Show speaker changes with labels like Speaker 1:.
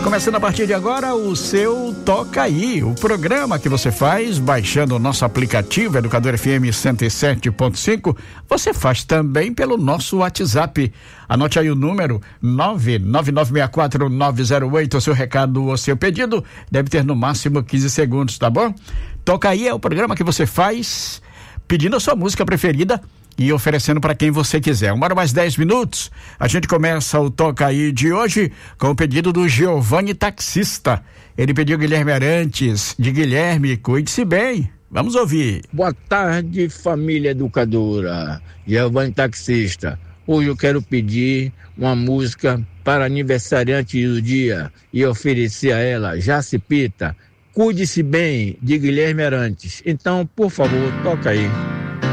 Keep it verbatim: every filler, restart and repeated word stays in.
Speaker 1: Começando a partir de agora o seu Toca Aí, o programa que você faz baixando o nosso aplicativo Educador F M cento e sete ponto cinco. Você faz também pelo nosso WhatsApp. Anote aí o número nove nove nove seis quatro nove zero oito. O seu recado ou seu pedido deve ter no máximo quinze segundos, tá bom? Toca Aí é o programa que você faz pedindo a sua música preferida e oferecendo para quem você quiser. Uma hora mais dez minutos, a gente começa o Toca Aí de hoje com o pedido do Giovanni Taxista. Ele pediu Guilherme Arantes, de Guilherme, cuide-se bem. Vamos ouvir.
Speaker 2: Boa tarde, família educadora. Giovanni Taxista. Hoje eu quero pedir uma música para aniversariante do dia e oferecer a ela, Jacipita, Cuide-se Bem, de Guilherme Arantes. Então, por favor, toca aí.